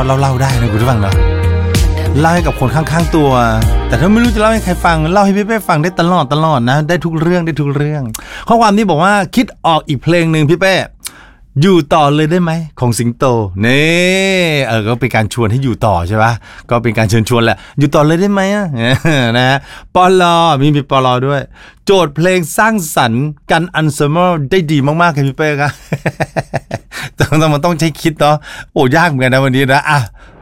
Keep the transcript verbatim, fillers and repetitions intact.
เล่าๆได้นะคุณผู้ฟังเนาะเล่าให้กับคนข้างๆตัวแต่ถ้าไม่รู้จะเล่าให้ใครฟังเล่าให้พี่เป้ฟังได้ตลอดตลอดนะได้ทุกเรื่องได้ทุกเรื่องข้อความนี้บอกว่าคิดออกอีกเพลงนึงพี่เป้อยู่ต่อเลยได้ไหมของสิงโตนี่เออก็เป็นการชวนให้อยู่ต่อใช่ปะก็เป็นการเชิญชวนแหละอยู่ต่อเลยได้ไหมนะฮะปลอมีมีปลอด้วยโจทย์เพลงสร้างสรรค์กันอันเซอร์เมอร์ได้ดีมากๆครับพี่เป้ครับต้องมันต้องใช้คิดเนาะโอ้ยากเหมือนกันนะวันนี้นะอ่ะ